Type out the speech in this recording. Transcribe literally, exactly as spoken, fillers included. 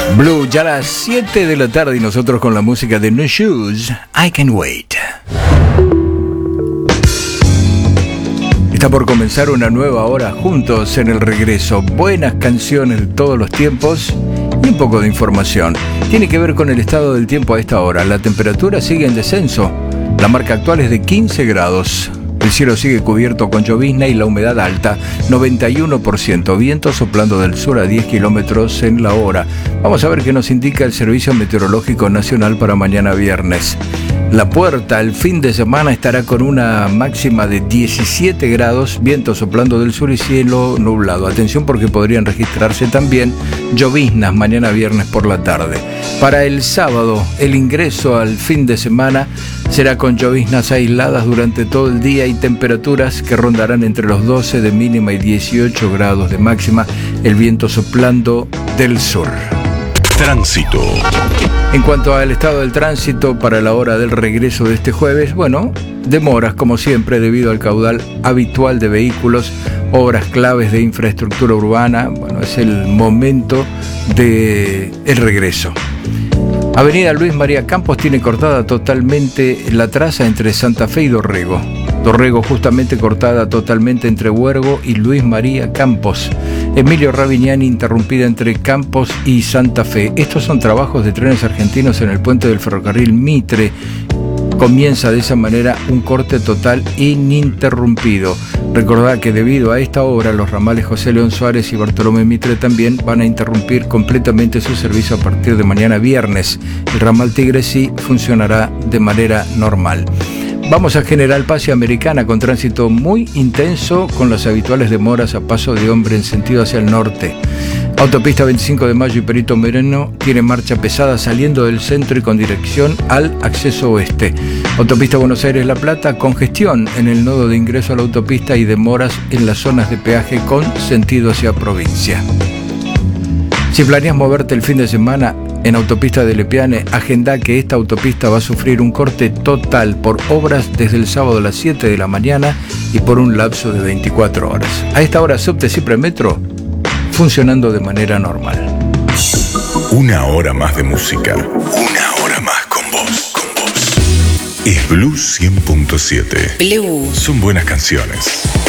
Blue, ya a las siete de la tarde y nosotros con la música de No Shoes, I Can Wait. Está por comenzar una nueva hora juntos en el regreso. Buenas canciones de todos los tiempos y un poco de información. Tiene que ver con el estado del tiempo a esta hora. La temperatura sigue en descenso. La marca actual es de quince grados. El cielo sigue cubierto con llovizna y la humedad alta, noventa y uno por ciento. Viento soplando del sur a diez kilómetros en la hora. Vamos a ver qué nos indica el Servicio Meteorológico Nacional para mañana viernes. La puerta el fin de semana estará con una máxima de diecisiete grados, viento soplando del sur y cielo nublado. Atención porque podrían registrarse también lloviznas mañana viernes por la tarde. Para el sábado, el ingreso al fin de semana será con lloviznas aisladas durante todo el día y temperaturas que rondarán entre los doce de mínima y dieciocho grados de máxima, el viento soplando del sur. Tránsito. En cuanto al estado del tránsito para la hora del regreso de este jueves, bueno, demoras como siempre debido al caudal habitual de vehículos, obras claves de infraestructura urbana. Bueno, es el momento del regreso. Avenida Luis María Campos tiene cortada totalmente la traza entre Santa Fe y Dorrego. Dorrego justamente cortada totalmente entre Huergo y Luis María Campos. Emilio Ravignani interrumpida entre Campos y Santa Fe. Estos son trabajos de Trenes Argentinos en el puente del ferrocarril Mitre. Comienza de esa manera un corte total ininterrumpido. Recordad que debido a esta obra los ramales José León Suárez y Bartolomé Mitre también van a interrumpir completamente su servicio a partir de mañana viernes. El ramal Tigre sí funcionará de manera normal. Vamos a General Paz y Americana con tránsito muy intenso con las habituales demoras a paso de hombre en sentido hacia el norte. Autopista veinticinco de mayo y Perito Moreno tiene marcha pesada saliendo del centro y con dirección al acceso oeste. Autopista Buenos Aires-La Plata, congestión en el nodo de ingreso a la autopista y demoras en las zonas de peaje con sentido hacia provincia. Si planeas moverte el fin de semana en autopista de Lepiane, agenda que esta autopista va a sufrir un corte total por obras desde el sábado a las siete de la mañana y por un lapso de veinticuatro horas. A esta hora Subte Cipre Metro funcionando de manera normal. Una hora más de música. Una hora más con vos. Con vos. Es Blue cien punto siete. Blue. Son buenas canciones.